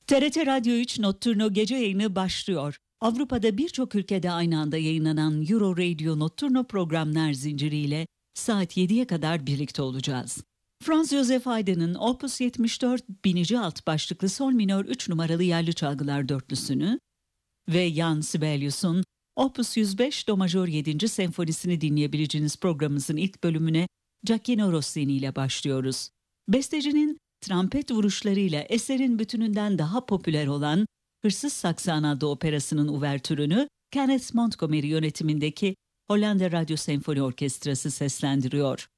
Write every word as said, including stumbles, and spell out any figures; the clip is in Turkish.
T R T Radyo üç Notturno gece yayını başlıyor. Avrupa'da birçok ülkede aynı anda yayınlanan Euro Radio Notturno programlar zinciriyle saat yediye kadar birlikte olacağız. Franz Josef Haydn'ın Opus yetmiş dört binici alt başlıklı sol minör üç numaralı yerli çalgılar dörtlüsünü ve Jan Sibelius'un Opus yüz beş do majör yedinci senfonisini dinleyebileceğiniz programımızın ilk bölümüne Gioacchino Rossini ile başlıyoruz. Bestecinin trompet vuruşlarıyla eserin bütününden daha popüler olan Hırsız Saksan adlı operasının uvertürünü Kenneth Montgomery yönetimindeki Hollanda Radyo Senfoni Orkestrası seslendiriyor.